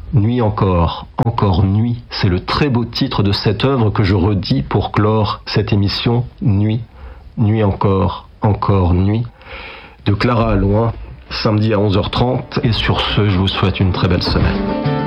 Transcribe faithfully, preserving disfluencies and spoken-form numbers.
Nuit encore, encore nuit, c'est le très beau titre de cette œuvre que je redis pour clore cette émission. Nuit, nuit encore, encore nuit, de Clara Allouin, samedi à onze heures trente. Et sur ce, je vous souhaite une très belle semaine.